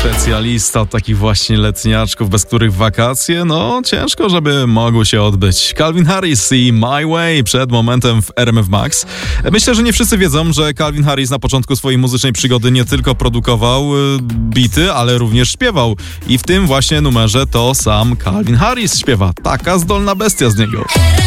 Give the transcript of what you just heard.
Specjalista od takich właśnie letniaczków, bez których wakacje, no ciężko, żeby mogły się odbyć. Calvin Harris i My Way przed momentem w RMF Max. Myślę, że nie wszyscy wiedzą, że Calvin Harris na początku swojej muzycznej przygody nie tylko produkował bity, ale również śpiewał. I w tym właśnie numerze to sam Calvin Harris śpiewa. Taka zdolna bestia z niego.